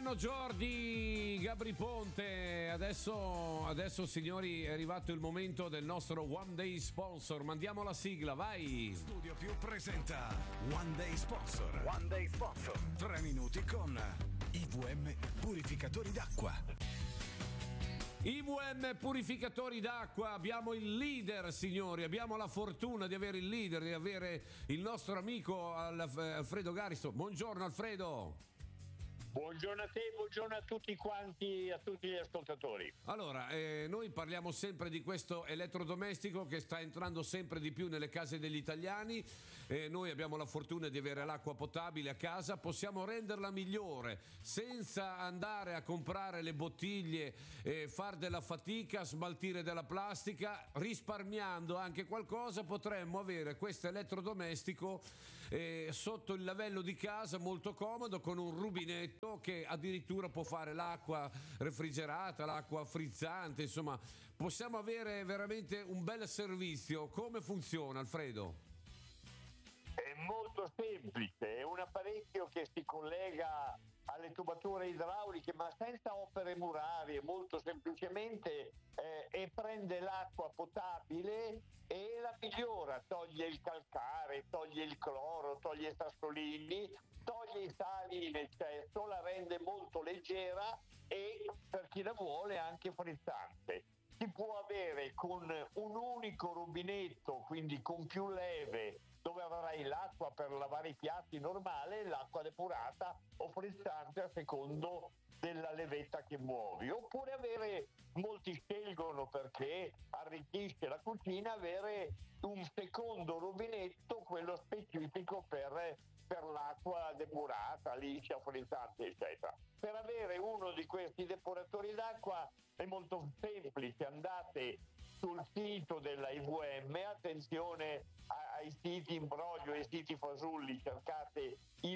Buongiorno Jordi, Gabri Ponte. Adesso signori è arrivato il momento del nostro One Day Sponsor. Mandiamo la sigla, vai. Studio Più presenta One Day Sponsor. One Day Sponsor. 3 minuti con IVM Purificatori d'acqua. IVM Purificatori d'acqua, abbiamo il leader, signori, abbiamo la fortuna di avere il leader, di avere il nostro amico Alfredo Garisto. Buongiorno Alfredo. Buongiorno a te, buongiorno a tutti quanti, a tutti gli ascoltatori. Allora, noi parliamo sempre di questo elettrodomestico che sta entrando sempre di più nelle case degli italiani. Noi abbiamo la fortuna di avere l'acqua potabile a casa, possiamo renderla migliore senza andare a comprare le bottiglie, far della fatica, smaltire della plastica, risparmiando anche qualcosa. Potremmo avere questo elettrodomestico sotto il lavello di casa, molto comodo, con un rubinetto che addirittura può fare l'acqua refrigerata, l'acqua frizzante, insomma possiamo avere veramente un bel servizio. Come funziona, Alfredo? È molto semplice, è un apparecchio che si collega alle tubature idrauliche ma senza opere murarie, molto semplicemente, e prende l'acqua potabile e la migliora, toglie il calcare, toglie il cloro, toglie i sassolini, toglie i sali in eccesso, la rende molto leggera e, per chi la vuole, anche frizzante. Si può avere con un unico rubinetto, quindi con più leve, dove avrai l'acqua per lavare i piatti normale, l'acqua depurata o frizzante a secondo della levetta che muovi. Oppure avere, molti scelgono perché arricchisce la cucina, avere un secondo rubinetto, quello specifico per l'acqua depurata, liscia, frizzante, eccetera. Per avere uno di questi depuratori d'acqua è molto semplice, andate sul sito della IVM, attenzione ai siti imbroglio e ai siti fasulli, cercate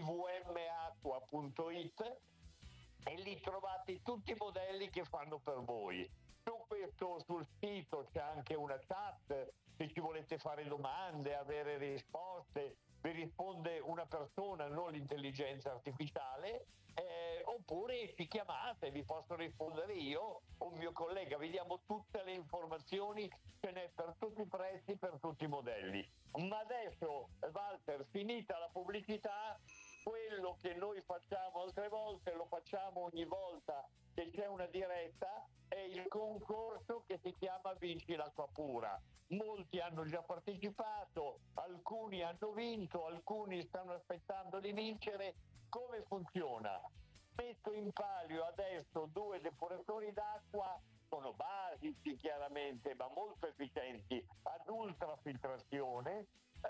ivmacqua.it e lì trovate tutti i modelli che fanno per voi. Sul sito c'è anche una chat, se ci volete fare domande, avere risposte, vi risponde una persona, non l'intelligenza artificiale, oppure ci chiamate, vi posso rispondere io o un mio collega, vi diamo tutte le informazioni, ce n'è per tutti i prezzi, per tutti i modelli. Ma adesso, Walter, finita la pubblicità, quello che noi facciamo altre volte, lo facciamo ogni volta che c'è una diretta, è il concorso che si chiama Vinci l'acqua pura. Molti hanno già partecipato, alcuni hanno vinto, alcuni stanno aspettando di vincere. Come funziona? Metto in palio adesso 2 depuratori d'acqua, sono basici chiaramente ma molto efficienti, ad ultrafiltrazione,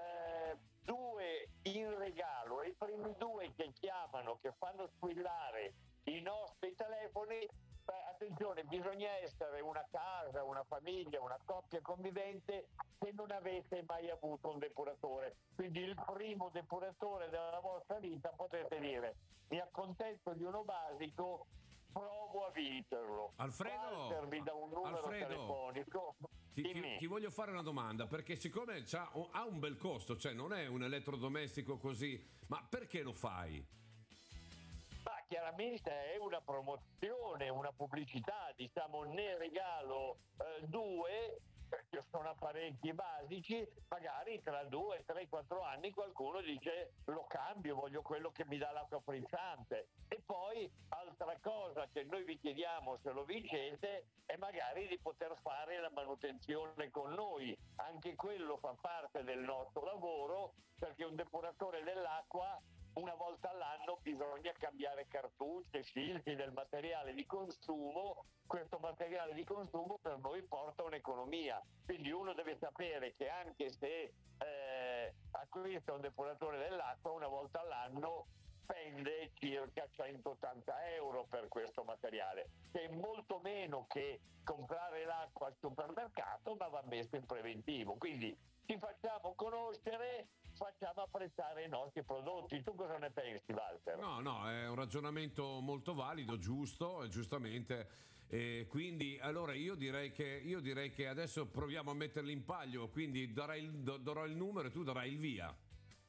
2 in regalo, e i primi 2 che chiamano, che fanno squillare i nostri telefoni. Attenzione, bisogna essere una casa, una famiglia, una coppia convivente se non avete mai avuto un depuratore. Quindi il primo depuratore della vostra vita potete dire: mi accontento di uno basico, provo a vincerlo. Alfredo, Walter vi dà un numero telefonico. Ti voglio fare una domanda, perché siccome ha un bel costo, cioè non è un elettrodomestico così, ma perché lo fai? Ma chiaramente è una promozione, una pubblicità, diciamo, ne regalo 2, che sono apparecchi basici, magari tra 2, 3, 4 anni qualcuno dice lo cambio, voglio quello che mi dà l'acqua frizzante. E poi altra cosa che noi vi chiediamo, se lo vincete, è magari di poter fare la manutenzione con noi. Anche quello fa parte del nostro lavoro, perché un depuratore dell'acqua, una volta all'anno bisogna cambiare cartucce, filtri del materiale di consumo. Questo materiale di consumo per noi porta un'economia, quindi uno deve sapere che anche se acquista un depuratore dell'acqua, una volta all'anno spende circa 180 euro per questo materiale, che è molto meno che comprare l'acqua al supermercato, ma va messo in preventivo. Quindi ci facciamo conoscere, facciamo apprezzare i nostri prodotti. Tu cosa ne pensi, Walter? No, è un ragionamento molto valido, giusto, giustamente. Quindi allora io direi che adesso proviamo a metterli in palio, quindi darò il numero e tu darai il via.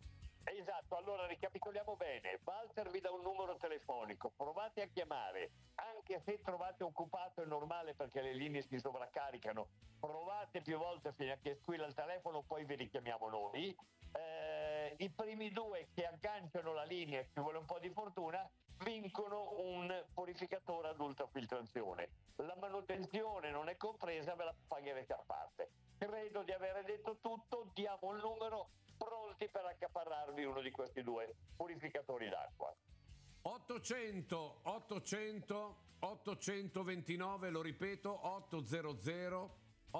Esatto, allora ricapitoliamo bene. Walter vi dà un numero telefonico, provate a chiamare, anche se trovate occupato è normale perché le linee si sovraccaricano, provate più volte fino a che squilla il telefono, poi vi richiamiamo noi. I primi due che agganciano la linea e ci vuole un po' di fortuna vincono un purificatore ad ultrafiltrazione. La manutenzione non è compresa, ve la pagherete a parte. Credo di aver detto tutto, diamo il numero, pronti per accaparrarvi uno di questi due purificatori d'acqua. 829, lo ripeto, 800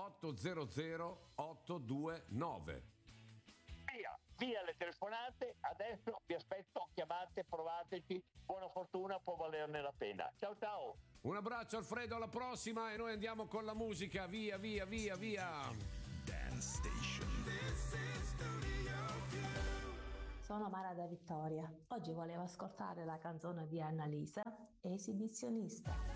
829. Via le telefonate, adesso vi aspetto, chiamate, provateci, buona fortuna, può valerne la pena. Ciao ciao! Un abbraccio Alfredo, alla prossima e noi andiamo con la musica, via. Dance Station. Sono Mara da Vittoria. Oggi volevo ascoltare la canzone di Annalisa, Esibizionista.